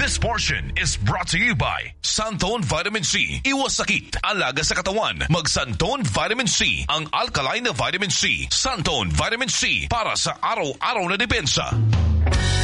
This portion is brought to you by Santone Vitamin C. Iwas sakit, alaga sa katawan. Mag Santone Vitamin C, ang alkaline na vitamin C. Santone Vitamin C, para sa araw-araw na depensa.